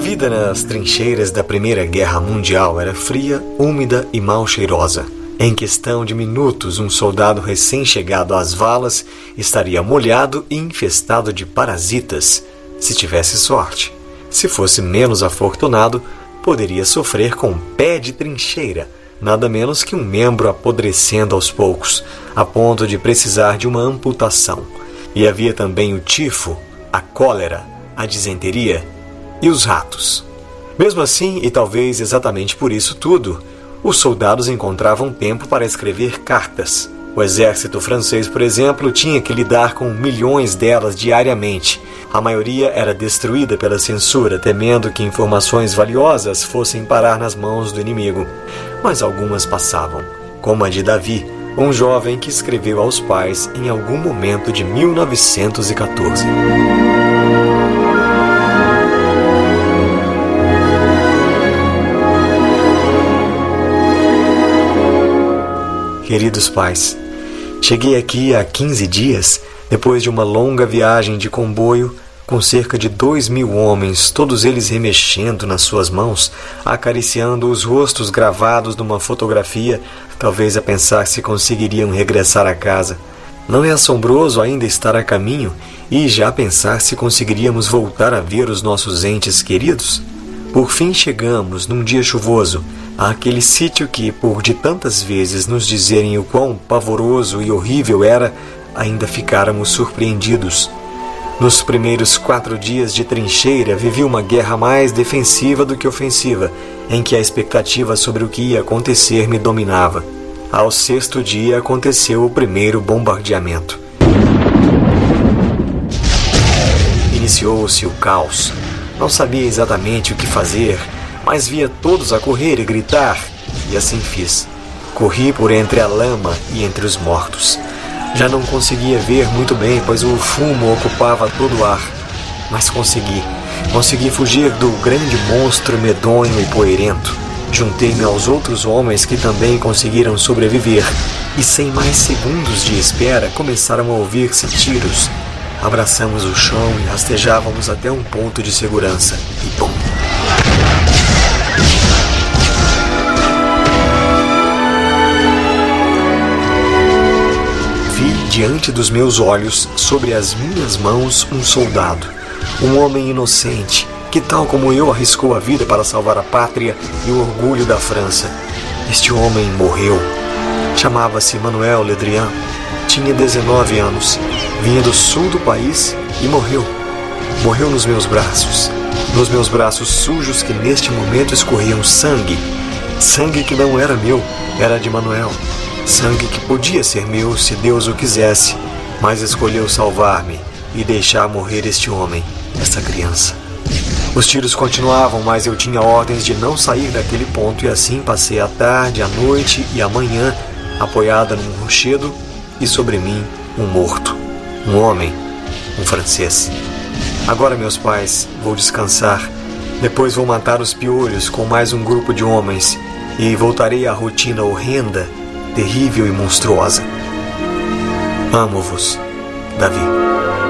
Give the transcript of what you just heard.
A vida nas trincheiras da Primeira Guerra Mundial era fria, úmida e mal cheirosa. Em questão de minutos, um soldado recém-chegado às valas estaria molhado e infestado de parasitas, se tivesse sorte. Se fosse menos afortunado, poderia sofrer com pé de trincheira, nada menos que um membro apodrecendo aos poucos, a ponto de precisar de uma amputação. E havia também o tifo, a cólera, a disenteria e os ratos. Mesmo assim, e talvez exatamente por isso tudo, os soldados encontravam tempo para escrever cartas. O exército francês, por exemplo, tinha que lidar com milhões delas diariamente. A maioria era destruída pela censura, temendo que informações valiosas fossem parar nas mãos do inimigo. Mas algumas passavam, como a de Davi, um jovem que escreveu aos pais em algum momento de 1914. Queridos pais, cheguei aqui há 15 dias, depois de uma longa viagem de comboio, com cerca de 2.000 homens, todos eles remexendo nas suas mãos, acariciando os rostos gravados numa fotografia, talvez a pensar se conseguiriam regressar a casa. Não é assombroso ainda estar a caminho e já pensar se conseguiríamos voltar a ver os nossos entes queridos? Por fim chegamos, num dia chuvoso, àquele sítio que, por de tantas vezes nos dizerem o quão pavoroso e horrível era, ainda ficáramos surpreendidos. Nos primeiros 4 dias de trincheira, vivi uma guerra mais defensiva do que ofensiva, em que a expectativa sobre o que ia acontecer me dominava. Ao 6º dia aconteceu o primeiro bombardeamento. Iniciou-se o caos. Não sabia exatamente o que fazer, mas via todos a correr e gritar, e assim fiz. Corri por entre a lama e entre os mortos. Já não conseguia ver muito bem, pois o fumo ocupava todo o ar. Mas consegui fugir do grande monstro medonho e poeirento. Juntei-me aos outros homens que também conseguiram sobreviver, e sem mais segundos de espera começaram a ouvir-se tiros. Abraçamos o chão e rastejávamos até um ponto de segurança. E pum! Vi diante dos meus olhos, sobre as minhas mãos, um soldado, um homem inocente, que tal como eu arriscou a vida para salvar a pátria e o orgulho da França. Este homem morreu. Chamava-se Manuel Le Drian. Tinha 19 anos, vinha do sul do país e morreu. Morreu nos meus braços sujos que neste momento escorriam sangue. Sangue que não era meu, era de Manuel. Sangue que podia ser meu se Deus o quisesse, mas escolheu salvar-me e deixar morrer este homem, essa criança. Os tiros continuavam, mas eu tinha ordens de não sair daquele ponto e assim passei a tarde, a noite e a manhã apoiada num rochedo e sobre mim um morto, um homem, um francês. Agora, meus pais, vou descansar. Depois vou matar os piolhos com mais um grupo de homens e voltarei à rotina horrenda, terrível e monstruosa. Amo-vos, Davi.